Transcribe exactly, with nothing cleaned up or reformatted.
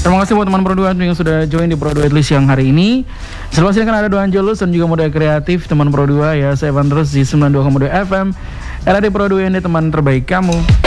Terima kasih buat teman Pro dua yang sudah join di Pro dua List yang hari ini. Selalu silakan ada Doan Angelus dan juga mode kreatif teman Pro dua ya. Saya Evan terus di sembilan puluh dua koma dua F M. Era di Pro dua ini teman terbaik kamu.